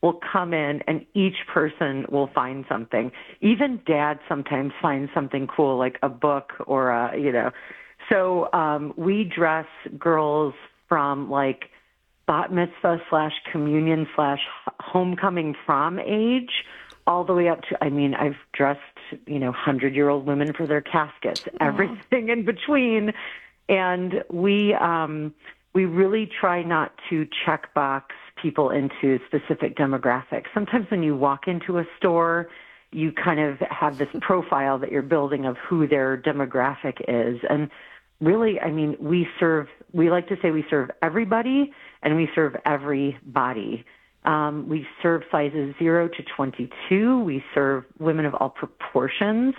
will come in and each person will find something. Even dad sometimes finds something cool, like a book or So we dress girls from like bat mitzvah / communion / homecoming prom age all the way up to, I've dressed, 100-year-old women for their caskets, everything in between. And we really try not to checkbox people into specific demographics. Sometimes when you walk into a store, you kind of have this profile that you're building of who their demographic is. And really, we like to say we serve everybody and we serve every body. We serve sizes 0 to 22. We serve women of all proportions.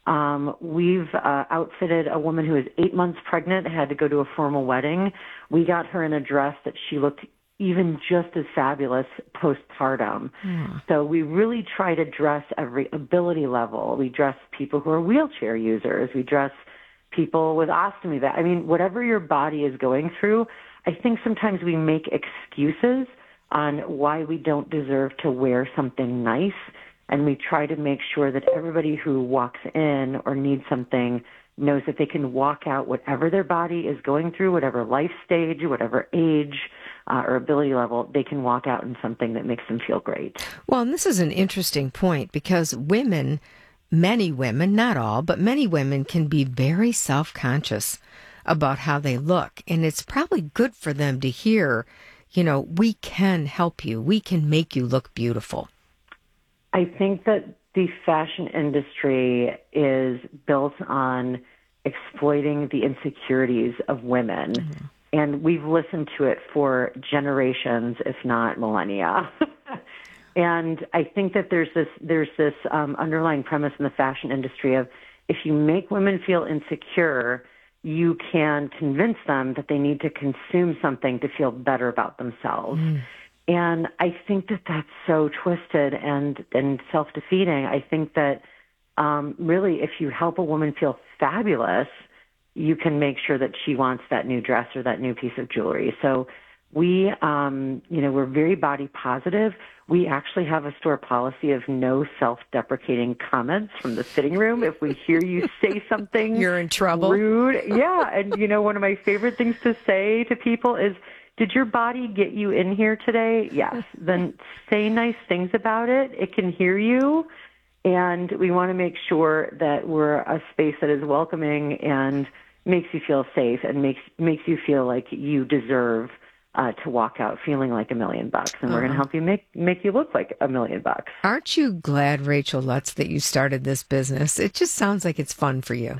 We've outfitted a woman who is 8 months pregnant, had to go to a formal wedding. We got her in a dress that she looked even just as fabulous postpartum. So we really try to dress every ability level. We dress people who are wheelchair users. We dress people with ostomy bag. Whatever your body is going through, I think sometimes we make excuses on why we don't deserve to wear something nice. And we try to make sure that everybody who walks in or needs something knows that they can walk out whatever their body is going through, whatever life stage, whatever age or ability level, they can walk out in something that makes them feel great. Well, and this is an interesting point because women, many women, not all, but many women can be very self-conscious about how they look. And it's probably good for them to hear, we can help you. We can make you look beautiful. I think that the fashion industry is built on exploiting the insecurities of women. Mm-hmm. And we've listened to it for generations, if not millennia. And I think that there's this underlying premise in the fashion industry of if you make women feel insecure, you can convince them that they need to consume something to feel better about themselves. Mm. And I think that that's so twisted and self-defeating. I think that really if you help a woman feel fabulous, you can make sure that she wants that new dress or that new piece of jewelry. So we, we're very body positive. We actually have a store policy of no self-deprecating comments from the sitting room. If we hear you say something you're in trouble. Rude. Yeah. And, one of my favorite things to say to people is, did your body get you in here today? Yes. Then say nice things about it. It can hear you. And we want to make sure that we're a space that is welcoming and makes you feel safe and makes you feel like you deserve to walk out feeling like $1 million. And we're going to help you make you look like $1 million. Aren't you glad, Rachel Lutz, that you started this business? It just sounds like it's fun for you.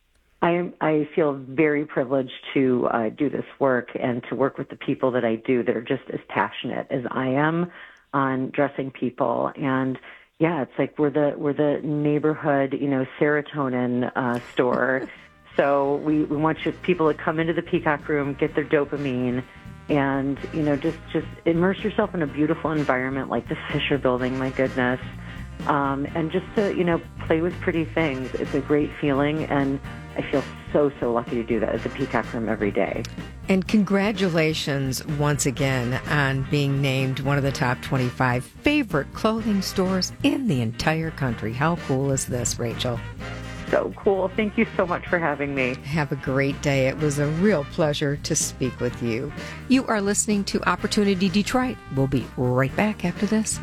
I feel very privileged to do this work and to work with the people that I do that are just as passionate as I am on dressing people. And yeah, it's like we're the neighborhood, serotonin store. So we want people to come into the Peacock Room, get their dopamine, and just immerse yourself in a beautiful environment like the Fisher Building. My goodness. And just to, play with pretty things. It's a great feeling, and I feel so lucky to do that at the Peacock Room every day. And congratulations once again on being named one of the top 25 favorite clothing stores in the entire country. How cool is this, Rachel? So cool. Thank you so much for having me. Have a great day. It was a real pleasure to speak with you. You are listening to Opportunity Detroit. We'll be right back after this.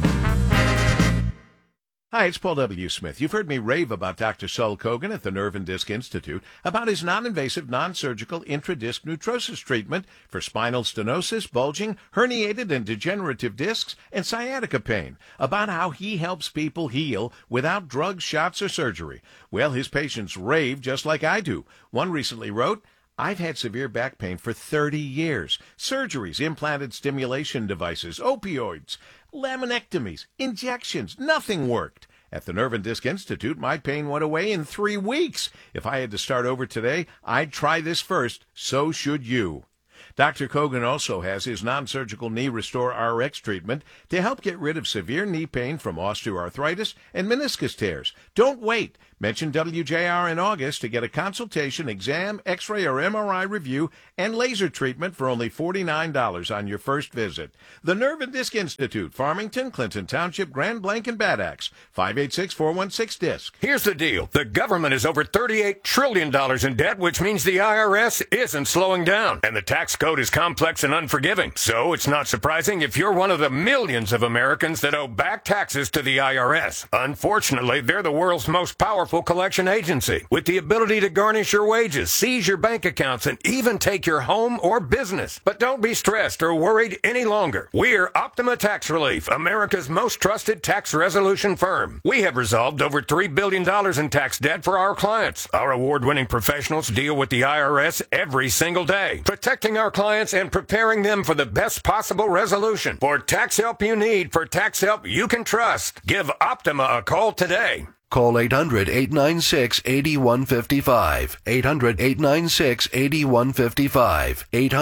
Hi, it's Paul W. Smith. You've heard me rave about Dr. Saul Kogan at the Nerve and Disc Institute about his non-invasive, non-surgical intradisc neutrosis treatment for spinal stenosis, bulging, herniated and degenerative discs, and sciatica pain, about how he helps people heal without drugs, shots, or surgery. Well, his patients rave just like I do. One recently wrote, I've had severe back pain for 30 years. Surgeries, implanted stimulation devices, opioids, laminectomies, injections, nothing worked. At the Nerve and Disc Institute, my pain went away in 3 weeks. If I had to start over today, I'd try this first. So should you. Dr. Kogan also has his non-surgical Knee Restore RX treatment to help get rid of severe knee pain from osteoarthritis and meniscus tears. Don't wait. Mention WJR in August to get a consultation, exam, x-ray, or MRI review, and laser treatment for only $49 on your first visit. The Nerve and Disc Institute, Farmington, Clinton Township, Grand Blanc, and Bad Axe, 586-416-DISC. Here's the deal. The government is over $38 trillion in debt, which means the IRS isn't slowing down. And the tax code is complex and unforgiving. So it's not surprising if you're one of the millions of Americans that owe back taxes to the IRS. Unfortunately, they're the world's most powerful collection agency, with the ability to garnish your wages, seize your bank accounts, and even take your home or business. But don't be stressed or worried any longer. We're Optima Tax Relief, America's most trusted tax resolution firm. We have resolved over $3 billion in tax debt for our clients. Our award-winning professionals deal with the IRS every single day, protecting our clients and preparing them for the best possible resolution. For tax help you need, for tax help you can trust, give Optima a call today. Call 800-896-8155. 800-896-8155.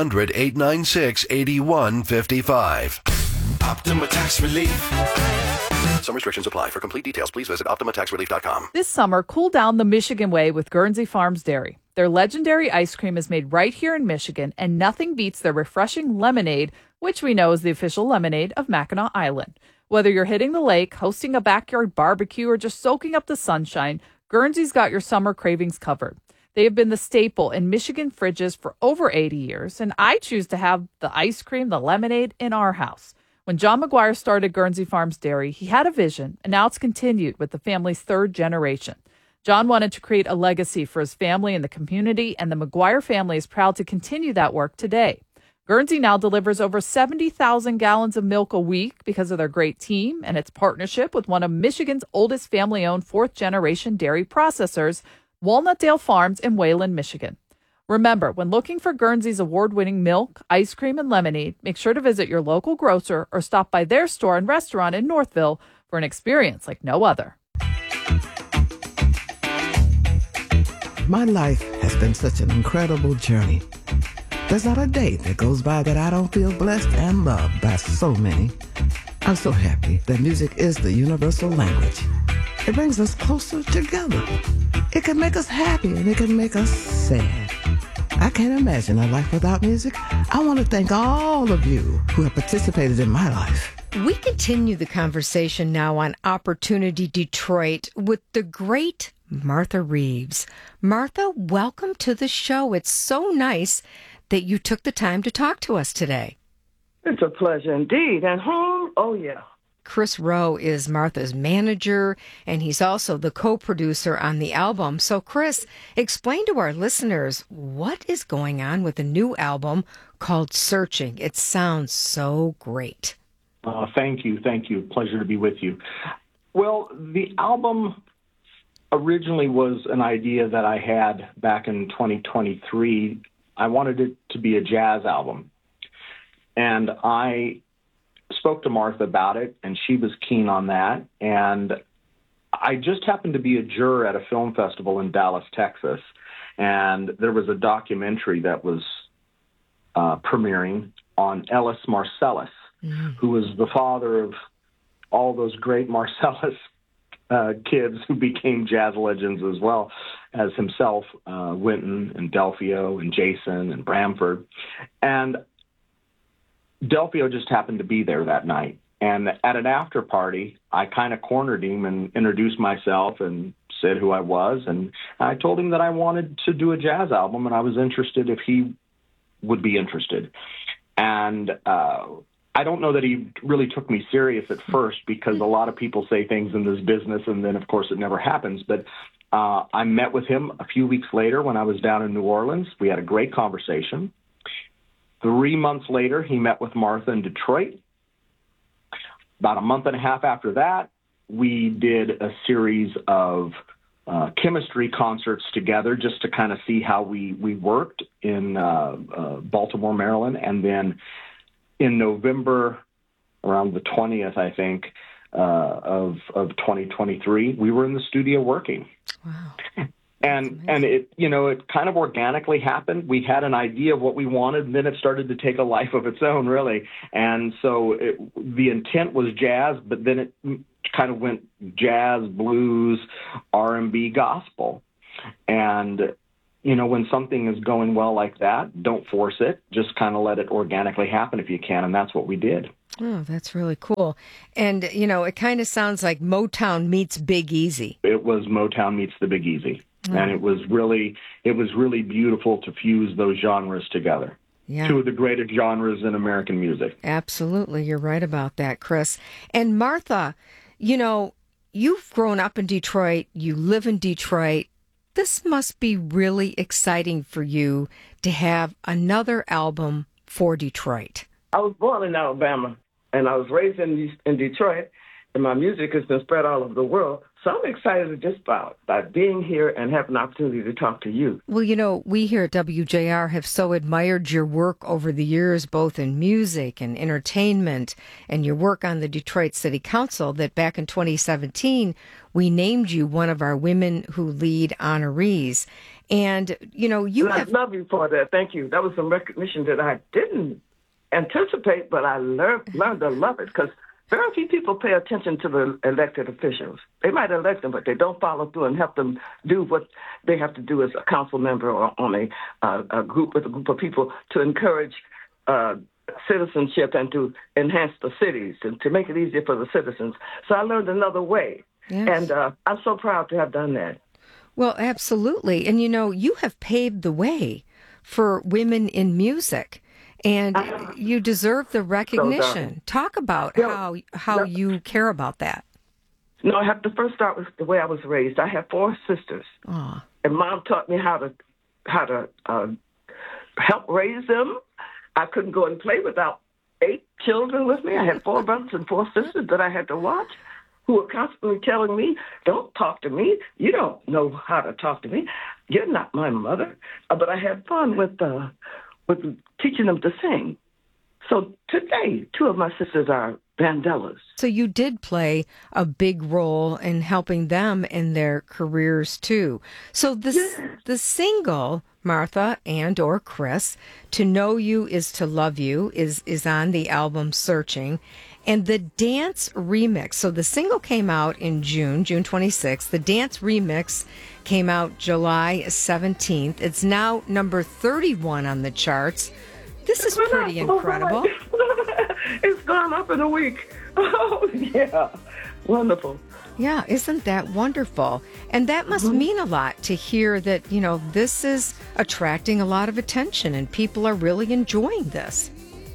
800-896-8155. Optima Tax Relief. Some restrictions apply. For complete details, please visit OptimaTaxRelief.com. This summer, cool down the Michigan way with Guernsey Farms Dairy. Their legendary ice cream is made right here in Michigan, and nothing beats their refreshing lemonade, which we know is the official lemonade of Mackinac Island. Whether you're hitting the lake, hosting a backyard barbecue, or just soaking up the sunshine, Guernsey's got your summer cravings covered. They have been the staple in Michigan fridges for over 80 years, and I choose to have the ice cream, the lemonade, in our house. When John McGuire started Guernsey Farms Dairy, he had a vision, and now it's continued with the family's third generation. John wanted to create a legacy for his family and the community, and the McGuire family is proud to continue that work today. Guernsey now delivers over 70,000 gallons of milk a week because of their great team and its partnership with one of Michigan's oldest family-owned fourth-generation dairy processors, Walnutdale Farms in Wayland, Michigan. Remember, when looking for Guernsey's award-winning milk, ice cream, and lemonade, make sure to visit your local grocer or stop by their store and restaurant in Northville for an experience like no other. My life has been such an incredible journey. There's not a day that goes by that I don't feel blessed and loved by so many. I'm so happy that music is the universal language. It brings us closer together. It can make us happy and it can make us sad. I can't imagine a life without music. I want to thank all of you who have participated in my life. We continue the conversation now on Opportunity Detroit with the great Martha Reeves. Martha, welcome to the show. It's so nice that you took the time to talk to us today. It's a pleasure indeed. And home, oh yeah. Chris Rowe is Martha's manager, and he's also the co-producer on the album. So, Chris, explain to our listeners what is going on with the new album called Searching. It sounds so great. Thank you. Pleasure to be with you. Well, the album originally was an idea that I had back in 2023. I wanted it to be a jazz album. And I spoke to Martha about it, and she was keen on that. And I just happened to be a juror at a film festival in Dallas, Texas. And there was a documentary that was premiering on Ellis Marsalis, who was the father of all those great Marsalis kids who became jazz legends as well as himself, Wynton and Delfeayo and Jason and Bramford. And Delfeayo just happened to be there that night. And at an after party, I kind of cornered him and introduced myself and said who I was. And I told him that I wanted to do a jazz album and I was interested if he would be interested. And I don't know that he really took me serious at first because a lot of people say things in this business and then, of course, it never happens. But I met with him a few weeks later when I was down in New Orleans. We had a great conversation. 3 months later, he met with Martha in Detroit. About a month and a half after that, we did a series of chemistry concerts together just to kind of see how we worked in Baltimore, Maryland. And then in November, around the 20th, I think, of 2023, we were in the studio working. Wow. And it, it kind of organically happened. We had an idea of what we wanted, and then it started to take a life of its own, really. And so the intent was jazz, but then it kind of went jazz, blues, R&B, gospel. And, when something is going well like that, don't force it. Just kind of let it organically happen if you can, and that's what we did. Oh, that's really cool. And, it kind of sounds like Motown meets Big Easy. It was Motown meets the Big Easy. And it was really beautiful to fuse those genres together. Yeah. Two of the greatest genres in American music. Absolutely. You're right about that, Chris. And Martha, you've grown up in Detroit. You live in Detroit. This must be really exciting for you to have another album for Detroit. I was born in Alabama, and I was raised in Detroit, and my music has been spread all over the world. So I'm excited just about being here and having an opportunity to talk to you. Well, we here at WJR have so admired your work over the years, both in music and entertainment, and your work on the Detroit City Council, that back in 2017, we named you one of our Women Who Lead honorees. And, I love you for that. Thank you. That was some recognition that I didn't anticipate, but I learned to love it, because very few people pay attention to the elected officials. They might elect them, but they don't follow through and help them do what they have to do as a council member or on a group with a group of people to encourage citizenship and to enhance the cities and to make it easier for the citizens. So I learned another way, and I'm so proud to have done that. Well, absolutely. And, you have paved the way for women in music. And you deserve the recognition. Talk about how you care about that. No, I have to first start with the way I was raised. I have 4 sisters, and Mom taught me how to help raise them. I couldn't go and play without 8 children with me. I had 4 brothers and 4 sisters that I had to watch, who were constantly telling me, "Don't talk to me. You don't know how to talk to me. You're not my mother." But I had fun with teaching them to sing. So today, 2 of my sisters are Vandellas. So you did play a big role in helping them in their careers too. So the single, Martha and or Chris, "To Know You Is to Love You" is on the album Searching. And the dance remix, so the single came out in June 26th. The dance remix came out July 17th. It's now number 31 on the charts. This is pretty incredible. It's gone up in a week. Oh, yeah. Wonderful. Yeah, isn't that wonderful? And that must mean a lot to hear that, this is attracting a lot of attention and people are really enjoying this.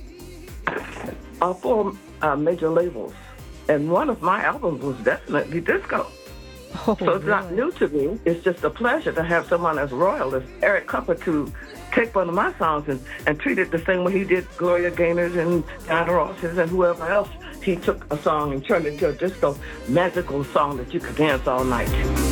4 major labels, and one of my albums was definitely disco. Oh, so it's not new to me. It's just a pleasure to have someone as royal as Eric Kupper to take one of my songs and treat it the same way he did Gloria Gaynor's and Diana Ross's and whoever else. He took a song and turned it into a disco magical song that you could dance all night.